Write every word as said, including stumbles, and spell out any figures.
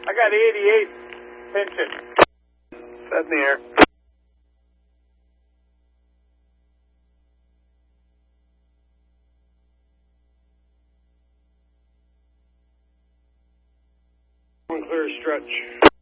I got eighty-eight pinching. Set in the air. Clear stretch.